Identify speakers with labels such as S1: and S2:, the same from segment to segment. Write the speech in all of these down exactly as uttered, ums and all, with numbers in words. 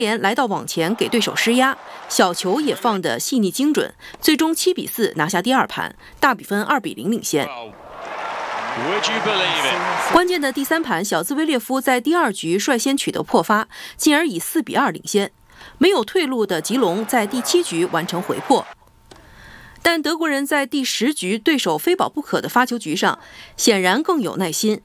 S1: 连来到网前给对手施压，小球也放得细腻精准，最终七比四拿下第二盘，大比分二比零领先。关键的第三盘，小兹维列夫在第二局率先取得破发，进而以四比二领先。没有退路的吉隆在第七局完成回破，但德国人在第十局对手非保不可的发球局上，显然更有耐心。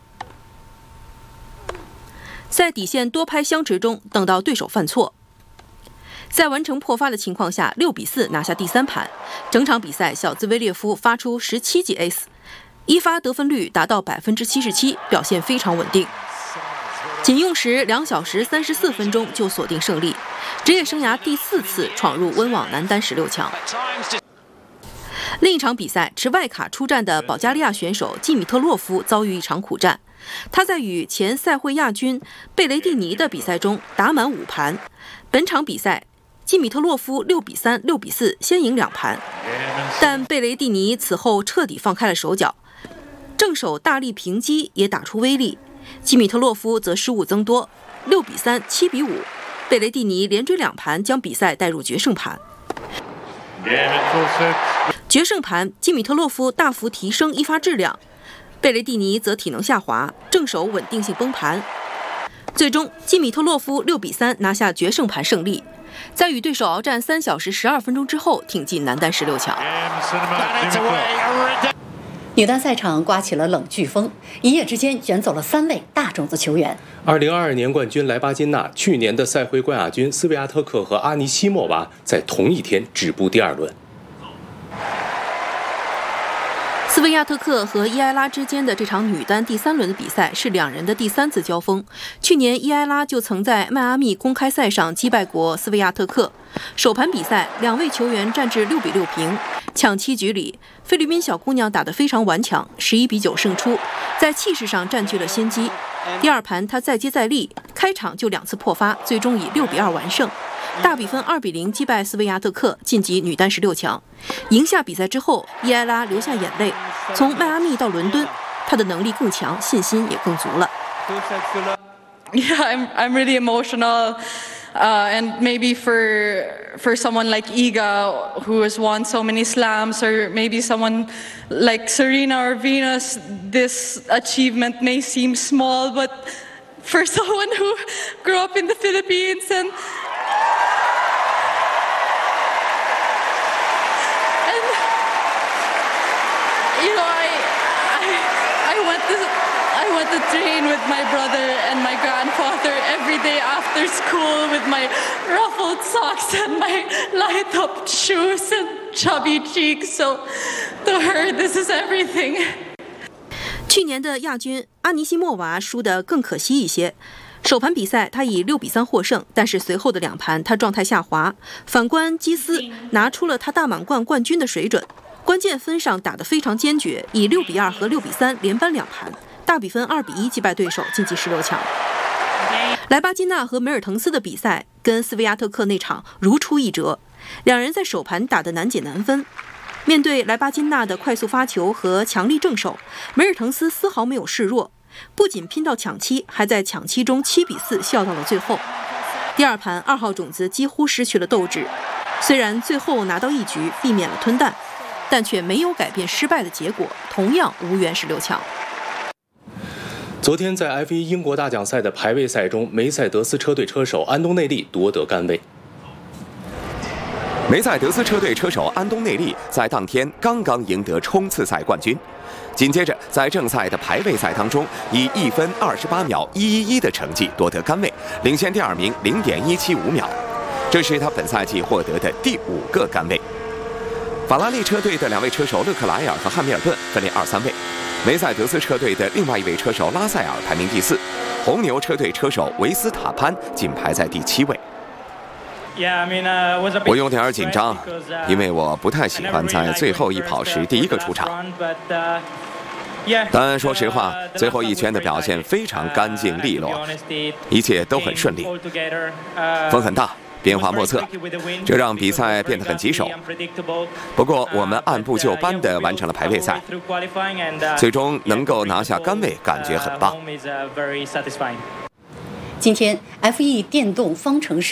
S1: 在底线多拍相持中等到对手犯错，在完成破发的情况下，六比四拿下第三盘。整场比赛，小兹维列夫发出十七记 ace， 一发得分率达到百分之七十七，表现非常稳定。仅用时两小时三十四分钟就锁定胜利，职业生涯第四次闯入温网男单十六强。另一场比赛，持外卡出战的保加利亚选手季米特洛夫遭遇一场苦战。他在与前赛会亚军贝雷蒂尼的比赛中打满五盘。本场比赛，季米特洛夫六比三、六比四先赢两盘，但贝雷蒂尼此后彻底放开了手脚，正手大力平击也打出威力。季米特洛夫则失误增多，六比三、七比五，贝雷蒂尼连追两盘将比赛带入决胜盘。决胜盘，季米特洛夫大幅提升一发质量，贝雷蒂尼则体能下滑，正手稳定性崩盘。最终，季米特洛夫六比三拿下决胜盘胜利，在与对手鏖战三小时十二分钟之后，挺进男单十六强。
S2: 女单赛场刮起了冷飓风，一夜之间卷走了三位大种子球员。
S3: 二零二二年冠军莱巴金娜、去年的赛会冠亚军斯维亚特克和阿尼西莫娃在同一天止步第二轮。
S1: 斯维亚特克和伊埃拉之间的这场女单第三轮的比赛是两人的第三次交锋。去年伊埃拉就曾在迈阿密公开赛上击败过斯维亚特克。首盘比赛，两位球员战至六比六平。抢七局里，菲律宾小姑娘打得非常顽强，十一比九胜出，在气势上占据了先机。第二盘她再接再厉，开场就两次破发，最终以六比二完胜。大比分二比零击败斯维亚特克，晋级女单十六强。赢下比赛之后，伊埃拉流下眼泪。从迈阿密到伦敦，她的能力更强，信心也更足了。
S4: Yeah, I'm I'm really emotional, uh, and maybe for for someone like Iga who has won so many slams, or maybe someone like Serena or Venus, this achievement may seem small, but for someone who grew up in the Philippines and you know, I, I, I went to, I went to train with my brother and my grandfather every day after school with my ruffled socks and my light up shoes and chubby cheeks. So to her, this is everything.
S1: 去年的亚军阿尼西莫娃输得更可惜一些。首盘比赛，她以六比三获胜，但是随后的两盘她状态下滑。反观基斯，拿出了她大满贯冠军的水准。关键分上打得非常坚决，以六比二和六比三连扳两盘，大比分二比一击败对手，晋级十六强。莱巴金娜和梅尔滕斯的比赛跟斯维亚特克那场如出一辙，两人在首盘打得难解难分。面对莱巴金娜的快速发球和强力正手，梅尔滕斯丝毫没有示弱，不仅拼到抢七，还在抢七中七比四笑到了最后。第二盘，二号种子几乎失去了斗志，虽然最后拿到一局，避免了吞蛋，但却没有改变失败的结果，同样无缘十六强。
S3: 昨天在 F 一 英国大奖赛的排位赛中，梅赛德斯车队车手安东内利夺得杆位。
S5: 梅赛德斯车队车手安东内利在当天刚刚赢得冲刺赛冠军，紧接着在正赛的排位赛当中，以一分二十八秒一一一的成绩夺得杆位，领先第二名零点一七五秒，这是他本赛季获得的第五个杆位。法拉利车队的两位车手勒克莱尔和汉密尔顿分列二三位，梅赛德斯车队的另外一位车手拉塞尔排名第四，红牛车队车手维斯塔潘仅排在第七位。我有点紧张，因为我不太喜欢在最后一跑时第一个出场。但说实话，最后一圈的表现非常干净利落，一切都很顺利。风很大，变化莫测，这让比赛变得很棘手。不过我们按部就班地完成了排位赛，最终能够拿下杆位，感觉很棒。
S2: 今天 F 一 电动方程式